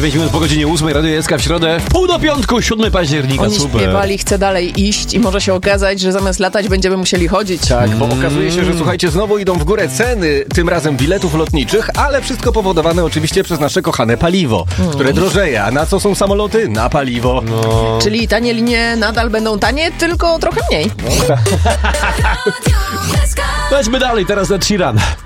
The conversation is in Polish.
weźmiemy po godzinie 8, Radio SK w środę, 4:30, 7 października, Oni super. śpiewali, chcę dalej iść i może się okazać, że zamiast latać będziemy musieli chodzić. Tak, bo okazuje się, że słuchajcie, znowu idą w górę ceny, tym razem biletów lotniczych, ale wszystko powodowane oczywiście przez nasze kochane paliwo, które drożeje. A na co są samoloty? Na paliwo. Czyli tanie linie nadal będą tanie, tylko trochę mniej. Lećmy dalej, teraz Ed Sheeran.